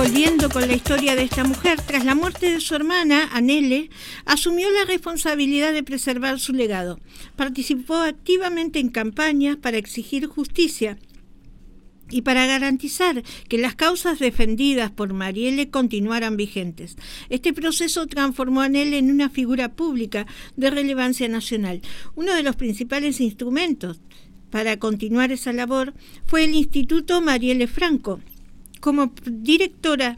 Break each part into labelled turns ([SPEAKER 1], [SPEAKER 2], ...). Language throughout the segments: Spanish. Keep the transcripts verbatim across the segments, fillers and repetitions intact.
[SPEAKER 1] Volviendo con la historia de esta mujer, tras la muerte de su hermana, Anele, asumió la responsabilidad de preservar su legado. Participó activamente en campañas para exigir justicia y para garantizar que las causas defendidas por Marielle continuaran vigentes. Este proceso transformó a Anele en una figura pública de relevancia nacional. Uno de los principales instrumentos para continuar esa labor fue el Instituto Marielle Franco. Como directora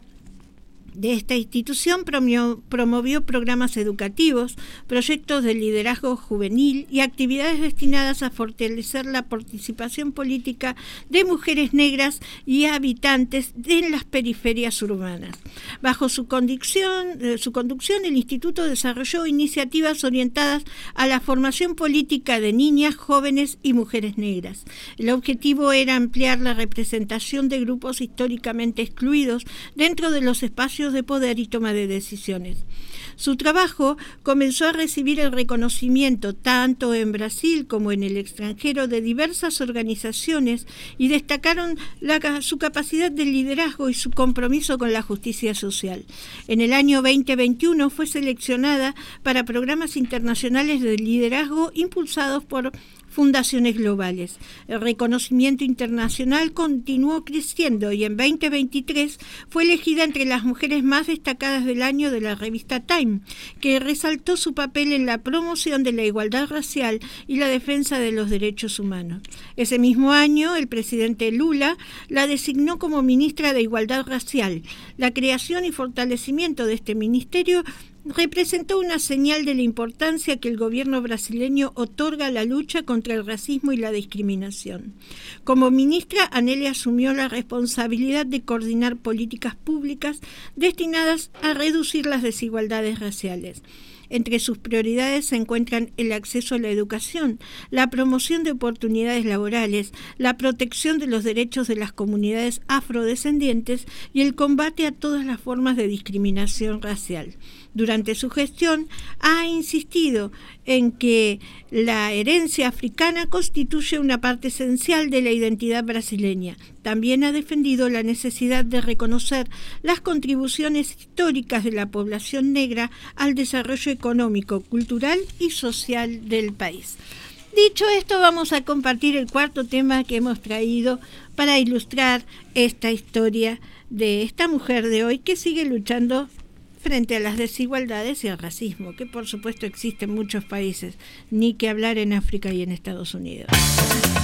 [SPEAKER 1] de esta institución promovió, promovió programas educativos, proyectos de liderazgo juvenil y actividades destinadas a fortalecer la participación política de mujeres negras y habitantes de las periferias urbanas. Bajo su conducción, eh, su conducción, el instituto desarrolló iniciativas orientadas a la formación política de niñas, jóvenes y mujeres negras. El objetivo era ampliar la representación de grupos históricamente excluidos dentro de los espacios de poder y toma de decisiones. Su trabajo comenzó a recibir el reconocimiento tanto en Brasil como en el extranjero de diversas organizaciones y destacaron la, su capacidad de liderazgo y su compromiso con la justicia social. En el año veinte veintiuno fue seleccionada para programas internacionales de liderazgo impulsados por fundaciones globales. El reconocimiento internacional continuó creciendo y en veinte veintitrés fue elegida entre las mujeres más destacadas del año de la revista Time, que resaltó su papel en la promoción de la igualdad racial y la defensa de los derechos humanos. Ese mismo año, el presidente Lula la designó como ministra de Igualdad Racial. La creación y fortalecimiento de este ministerio representó una señal de la importancia que el gobierno brasileño otorga a la lucha contra el racismo y la discriminación. Como ministra, Anele asumió la responsabilidad de coordinar políticas públicas destinadas a reducir las desigualdades raciales. Entre sus prioridades se encuentran el acceso a la educación, la promoción de oportunidades laborales, la protección de los derechos de las comunidades afrodescendientes y el combate a todas las formas de discriminación racial. Durante su gestión ha insistido en que la herencia africana constituye una parte esencial de la identidad brasileña. También ha defendido la necesidad de reconocer las contribuciones históricas de la población negra al desarrollo económico, cultural y social del país. Dicho esto, vamos a compartir el cuarto tema que hemos traído para ilustrar esta historia de esta mujer de hoy que sigue luchando frente a las desigualdades y al racismo, que por supuesto existe en muchos países, ni que hablar en África y en Estados Unidos.